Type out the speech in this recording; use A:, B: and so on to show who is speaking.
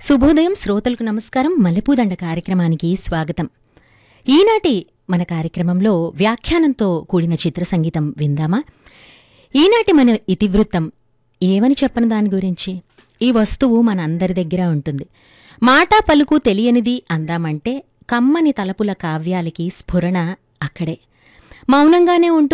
A: శుభోదయం శ్రోతలకు నమస్కారం. మల్లెపూదండ కార్యక్రమానికి స్వాగతం. ఈనాటి మన కార్యక్రమంలో వ్యాఖ్యానంతో కూడిన చిత్ర సంగీతం విందామా? ఈనాటి మన ఇతివృత్తం ఏమని చెప్పను దాని గురించి. ఈ వస్తువు మన అందరి దగ్గర ఉంటుంది. మాటా పలుకు తెలియనిది అందామంటే కమ్మని తలపుల కావ్యాలకి స్ఫురణ అక్కడే. మౌనంగానే ఉంటూ